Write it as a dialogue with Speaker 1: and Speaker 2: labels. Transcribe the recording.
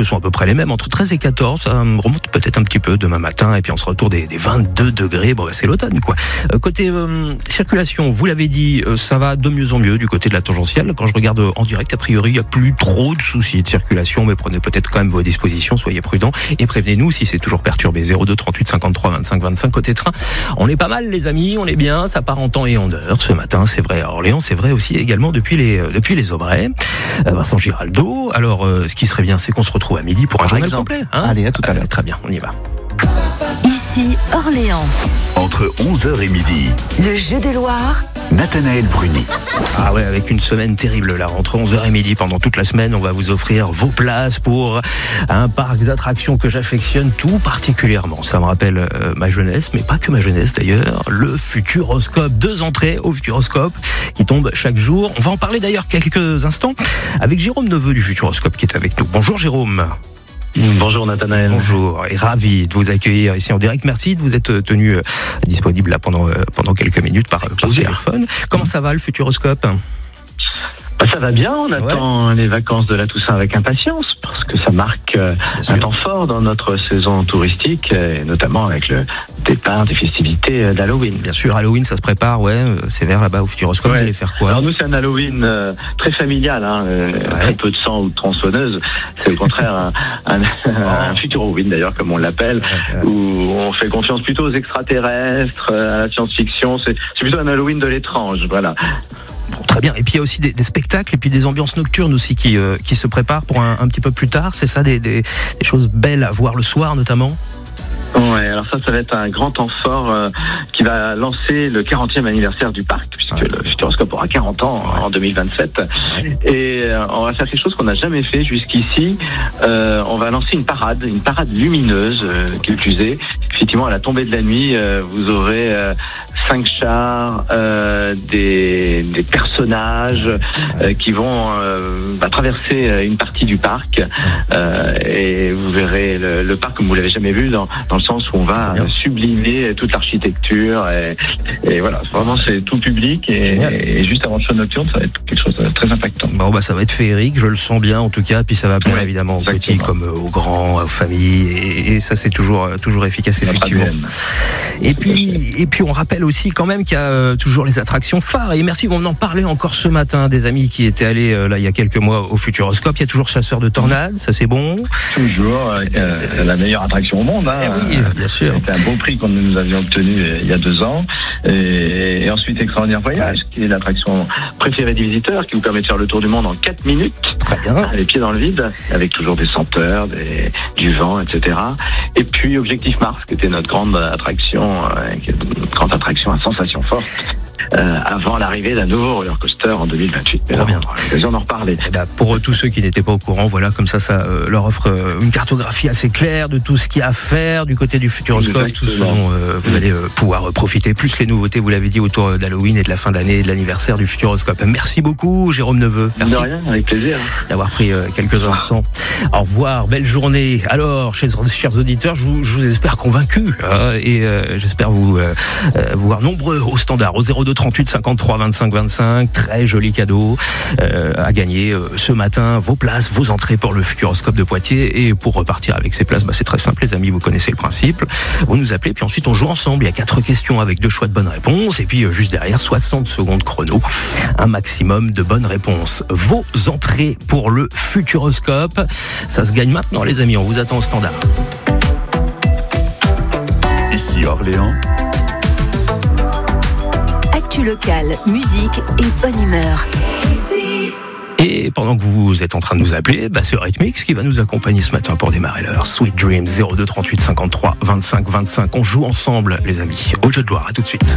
Speaker 1: ce sont à peu près les mêmes, entre 13 et 14. Ça remonte peut-être un petit peu demain matin, et puis on se retourne des 22 degrés. Bon, c'est l'automne, quoi. Côté circulation, vous l'avez dit, ça va de mieux en mieux du côté de la tangentielle. Quand je regarde en direct, a priori, il n'y a plus trop de soucis de circulation, mais prenez peut-être quand même vos dispositions, soyez prudents, et prévenez-nous si c'est toujours perturbé. 02 38 53 25 25 côté train. On est pas mal, les amis, on est bien, ça part en temps et en heure ce matin, c'est vrai à Orléans, c'est vrai aussi également depuis les Aubrais. Vincent Giraldo, alors ce qui serait bien, c'est qu'on se retrouve à midi pour un journal complet. Hein,
Speaker 2: allez, à tout à l'heure.
Speaker 1: Très bien, on y va.
Speaker 3: Ici Orléans.
Speaker 2: Entre 11h et midi,
Speaker 3: Le Jeu de Loire.
Speaker 2: Nathanaël Bruni.
Speaker 1: Ah ouais, avec une semaine terrible là, entre 11h et midi, pendant toute la semaine, on va vous offrir vos places pour un parc d'attractions que j'affectionne tout particulièrement. Ça me rappelle ma jeunesse, mais pas que ma jeunesse d'ailleurs, le Futuroscope. 2 entrées au Futuroscope qui tombent chaque jour. On va en parler d'ailleurs quelques instants avec Jérôme Neveu du Futuroscope qui est avec nous. Bonjour Jérôme.
Speaker 4: Bonjour Nathanaël.
Speaker 1: Bonjour, et ravi de vous accueillir ici en direct. Merci de vous être tenu disponible là pendant quelques minutes par téléphone. Comment ça va le Futuroscope ?
Speaker 4: Ça va bien, on attend les vacances de la Toussaint avec impatience parce que ça marque un temps fort dans notre saison touristique et notamment avec le départ des festivités d'Halloween.
Speaker 1: Bien sûr, Halloween ça se prépare, c'est vers là-bas au Futuroscope, vous allez faire quoi ?
Speaker 4: Alors nous c'est un Halloween très familial, très peu de sang ou de tronçonneuse, c'est au contraire un Futuroween d'ailleurs comme on l'appelle, où on fait confiance plutôt aux extraterrestres, à la science-fiction, c'est plutôt un Halloween de l'étrange, voilà.
Speaker 1: Bon, très bien. Et puis il y a aussi des spectacles et puis des ambiances nocturnes aussi qui se préparent pour un petit peu plus tard. C'est ça, des choses belles à voir le soir notamment.
Speaker 4: Ouais, alors ça va être un grand temps fort qui va lancer le 40e anniversaire du parc, puisque le Futuroscope aura 40 ans en 2027. Et on va faire quelque chose qu'on n'a jamais fait jusqu'ici. On va lancer une parade lumineuse, qui plus est. Effectivement, à la tombée de la nuit, vous aurez 5 chars, des personnages qui vont traverser une partie du parc. Et vous verrez le parc comme vous l'avez jamais vu dans le sens où on va sublimer toute l'architecture et voilà, vraiment c'est tout public et juste avant le show nocturne ça va être quelque chose de très impactant.
Speaker 1: Bon ça va être féerique, je le sens bien en tout cas, puis ça va plaire évidemment aux petits comme aux grands, aux familles et ça c'est toujours efficace effectivement. Et puis on rappelle aussi quand même qu'il y a toujours les attractions phares et merci, on en parlait encore ce matin des amis qui étaient allés là il y a quelques mois au Futuroscope. Il y a toujours Chasseur de tornades, ça c'est bon.
Speaker 4: Toujours la meilleure attraction au monde.
Speaker 1: Oui, bien sûr.
Speaker 4: C'était un beau prix que nous avions obtenu il y a 2 ans. Et ensuite, Extraordinaire Voyage, qui est l'attraction préférée des visiteurs, qui vous permet de faire le tour du monde en 4 minutes.
Speaker 1: Très bien.
Speaker 4: Les pieds dans le vide, avec toujours des senteurs, du vent, etc. Et puis, Objectif Mars, qui était notre grande attraction, à sensation forte. Avant l'arrivée d'un nouveau roller coaster en 2028.
Speaker 1: Très bien.
Speaker 4: On aura l'occasion d'en reparler.
Speaker 1: Pour tous ceux qui n'étaient pas au courant, voilà, comme ça leur offre une cartographie assez claire de tout ce qu'il y a à faire du côté du Futuroscope, tout ce dont vous allez pouvoir profiter, plus les nouveautés, vous l'avez dit, autour d'Halloween et de la fin d'année et de l'anniversaire du Futuroscope. Merci beaucoup, Jérôme Neveu. Merci.
Speaker 4: De rien, avec plaisir.
Speaker 1: D'avoir pris quelques instants. Au revoir, belle journée. Alors, chers auditeurs, je vous espère convaincus et j'espère vous voir nombreux au standard, au 02 38 53 25 25. Très joli cadeau à gagner ce matin. Vos places, vos entrées pour le Futuroscope de Poitiers. Et pour repartir avec ces places, c'est très simple les amis, vous connaissez le principe. Vous nous appelez, puis ensuite on joue ensemble. Il y a 4 questions avec 2 choix de bonnes réponses. Et puis juste derrière, 60 secondes chrono. Un maximum de bonnes réponses. Vos entrées pour le Futuroscope. Ça se gagne maintenant les amis, on vous attend au standard.
Speaker 2: Ici Orléans.
Speaker 3: Actu locale, musique et bonne humeur.
Speaker 1: Et pendant que vous êtes en train de nous appeler, c'est Rhythmix qui va nous accompagner ce matin pour démarrer l'heure. Sweet Dreams, 02 38 53 25 25. On joue ensemble les amis. Au Jeu de Loire, à tout de suite.